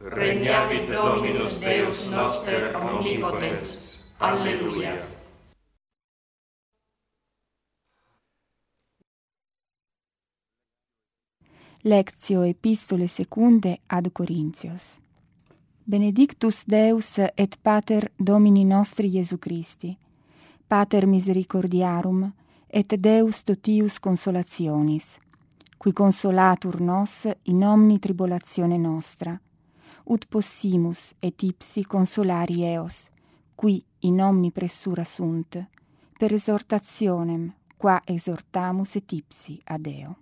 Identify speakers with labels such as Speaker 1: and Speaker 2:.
Speaker 1: Regnavit Dominus Deus noster omnipotens. Alleluia.
Speaker 2: Lectio Epistole secunde ad Corinthios. Benedictus Deus et Pater Domini nostri Iesu Christi, Pater misericordiarum et Deus totius consolationis, qui consolatur nos in omni tribulatione nostra, ut possimus et ipsi consolari eos, qui in omni pressura sunt, per exhortationem qua exhortamus et ipsi ad Deo.